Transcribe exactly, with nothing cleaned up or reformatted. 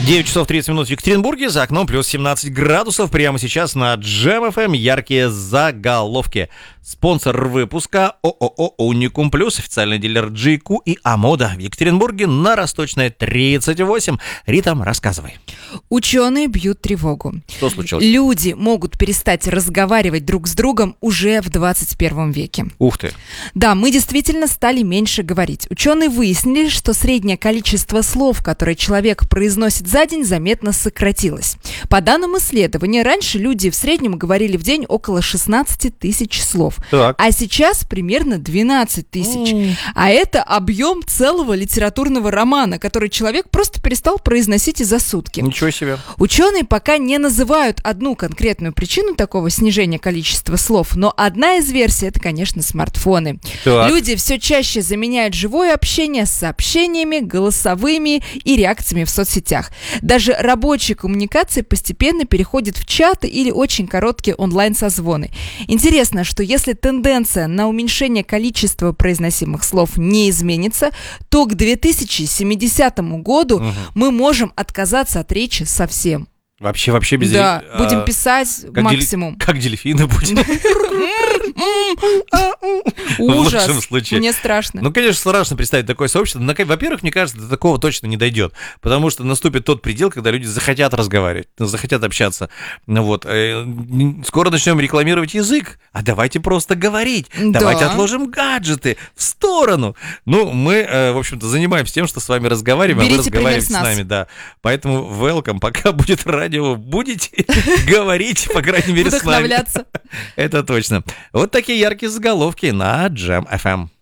девять часов тридцать минут в Екатеринбурге, за окном плюс семнадцать градусов. Прямо сейчас на Джем эф эм яркие заголовки. Спонсор выпуска ООО «Уникум Плюс», официальный дилер джей кью и Амода в Екатеринбурге на Росточной тридцать восемь. Рита, рассказывай. Ученые бьют тревогу. Что случилось? Люди могут перестать разговаривать друг с другом уже в двадцать первом веке. Ух ты. Да, мы действительно стали меньше говорить. Ученые выяснили, что среднее количество слов, которые человек произносит за день, заметно сократилось. По данным исследования, раньше люди в среднем говорили в день около шестнадцать тысяч слов. Так. А сейчас примерно двенадцать тысяч. Mm. А это объем целого литературного романа, который человек просто перестал произносить за сутки. Ничего себе. Ученые пока не называют одну конкретную причину такого снижения количества слов, но одна из версий — это, конечно, смартфоны. Так. Люди все чаще заменяют живое общение с сообщениями, голосовыми и реакциями в соцсетях. Даже рабочие коммуникации постепенно переходят в чаты или очень короткие онлайн-созвоны. Интересно, что если тенденция на уменьшение количества произносимых слов не изменится, то к две тысячи семидесятому году угу. мы можем отказаться от речи совсем. Вообще, вообще без... Да, а, будем писать как максимум. Дели... Как дельфины будем. Ужас, в лучшем случае. Мне страшно. Ну, конечно, страшно представить такое сообщество. Но, во-первых, мне кажется, до такого точно не дойдет. Потому что наступит тот предел, когда люди захотят разговаривать, захотят общаться. Ну, вот. Скоро начнем рекламировать язык. А давайте просто говорить. Да. Давайте отложим гаджеты в сторону. Ну, мы, в общем-то, занимаемся тем, что с вами разговариваем, Берите а вы разговариваете с, с нами. Да. Поэтому welcome. Пока будет радио, будете говорить, по крайней мере, с нами. Вдохновляться. Это точно. Вот такие яркие заголовки на Джем эф эм.